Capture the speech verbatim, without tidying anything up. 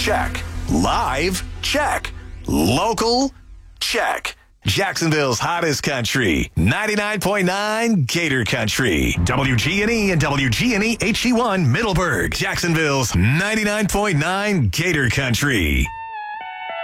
Check. Live? Check. Local? Check. Jacksonville's hottest country, ninety-nine point nine Gator Country. W G N E and W G N E H D one Middleburg, Jacksonville's ninety-nine point nine Gator Country.